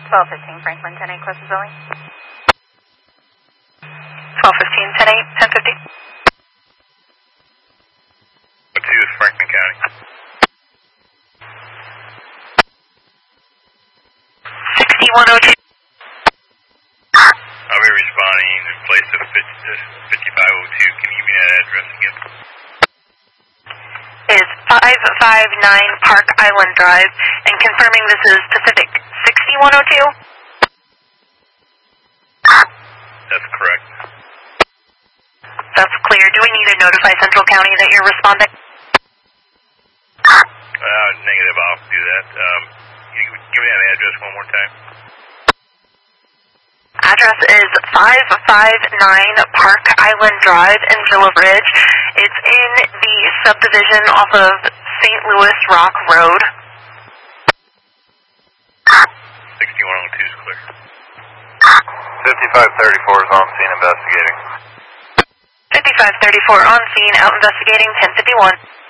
1215 Franklin, 10-8, closest building. 1215, 10-8, 1050. 2 is Franklin County. 6102. I'll be responding in place of 5502. Can you give me that address again? Is 559 Park Island Drive, and confirming this is Pacific 6102? That's correct. That's clear. Do we need to notify Central County that you're responding? Negative, I'll do that. Can you give me that address one more time? Address is 559 Park Island Drive in Villa Ridge. It's in the subdivision off of St. Louis Rock Road. 6102 is clear. 5534 is on scene investigating. 5534 on scene, out investigating, 1051.